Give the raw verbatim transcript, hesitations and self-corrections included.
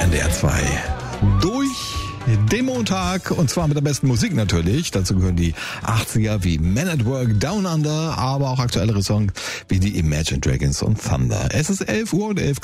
N D R zwei. Durch den Montag und zwar mit der besten Musik natürlich. Dazu gehören die achtziger wie Men at Work, Down Under, aber auch aktuellere Songs wie die Imagine Dragons und Thunder. Es ist elf Uhr und elf